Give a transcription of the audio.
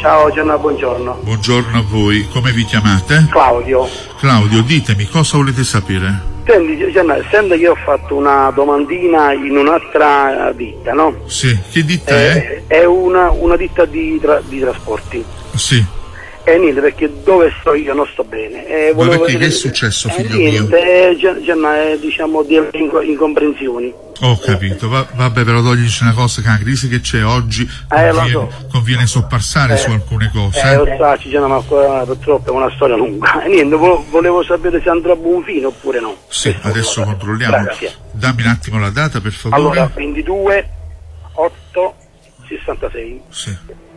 Ciao Gianna, buongiorno. Buongiorno a voi, come vi chiamate? Claudio. Claudio, ditemi, cosa volete sapere? Senti Gianna, essendo che io ho fatto una domandina in un'altra ditta, no? Sì, che ditta è? È una ditta di trasporti. Sì. E niente, perché dove sto io non sto bene. Ma perché che è successo, figlio mio? Gianna, diciamo di incomprensioni. Ho capito, vabbè, però toglici una cosa, che la crisi che c'è oggi conviene soppassare su alcune cose. Lo so, Gianna, ma purtroppo è una storia lunga. E niente, volevo sapere se andrà a buon fine oppure no. Sì, adesso controlliamo. Grazie. Dammi un attimo la data, per favore. Allora, 22/8/66. Sì.